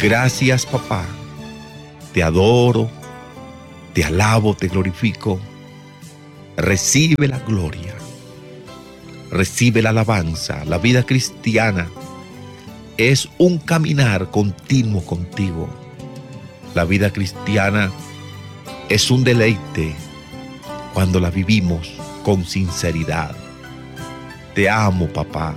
Gracias, papá. Te adoro, te alabo, te glorifico. Recibe la gloria, recibe la alabanza. La vida cristiana es un caminar continuo contigo. La vida cristiana es un deleite cuando la vivimos con sinceridad. Te amo, papá.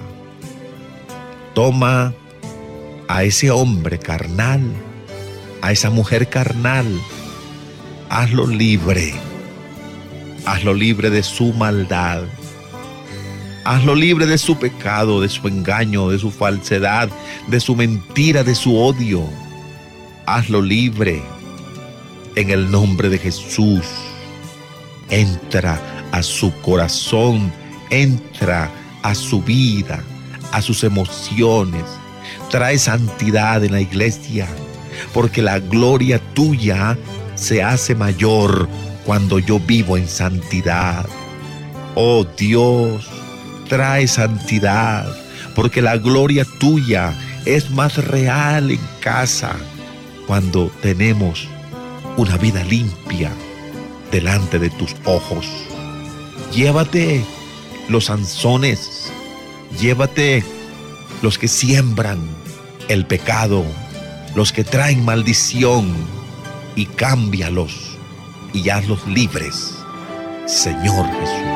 Toma a ese hombre carnal, a esa mujer carnal, hazlo libre. Hazlo libre de su maldad. Hazlo libre de su pecado, de su engaño, de su falsedad, de su mentira, de su odio. Hazlo libre en el nombre de Jesús. Entra a su corazón, entra a su vida, a sus emociones. Trae santidad en la iglesia, porque la gloria tuya se hace mayor cuando yo vivo en santidad. Oh Dios, trae santidad, porque la gloria tuya es más real en casa cuando tenemos una vida limpia delante de tus ojos. Llévate los Sansones, llévate los que siembran el pecado, los que traen maldición, y cámbialos y hazlos libres, Señor Jesús.